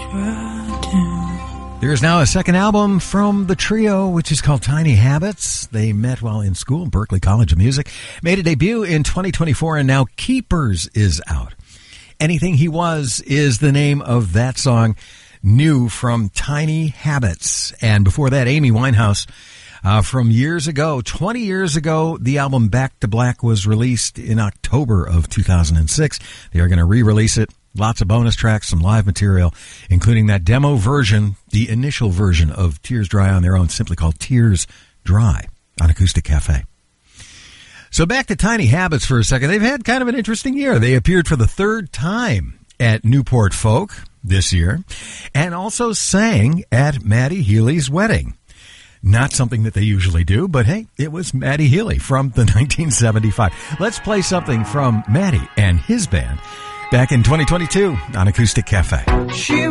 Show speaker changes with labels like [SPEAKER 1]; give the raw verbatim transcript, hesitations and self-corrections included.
[SPEAKER 1] There is now a second album from the trio, which is called Tiny Habits. They met while in school, Berklee College of Music, made a debut in twenty twenty-four, and now Keepers is out. Anything He Was is the name of that song, new from Tiny Habits. And before that, Amy Winehouse, uh, from years ago, twenty years ago, the album Back to Black was released in October of two thousand six. They are going to re-release it. Lots of bonus tracks, some live material, including that demo version, the initial version of Tears Dry on their own, simply called Tears Dry on Acoustic Cafe. So back to Tiny Habits for a second. They've had kind of an interesting year. They appeared for the third time at Newport Folk this year and also sang at Matty Healy's wedding. Not something that they usually do, but hey, it was Matty Healy from the nineteen seventy-five. Let's play something from Matty and his band back in twenty twenty-two on Acoustic Cafe. She